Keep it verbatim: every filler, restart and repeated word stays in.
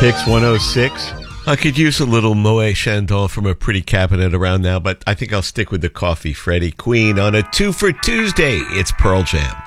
Hicks one oh six. I could use a little Moet Chandon from a pretty cabinet around now, but I think I'll stick with the coffee. Freddie Queen on a two for Tuesday. It's Pearl Jam.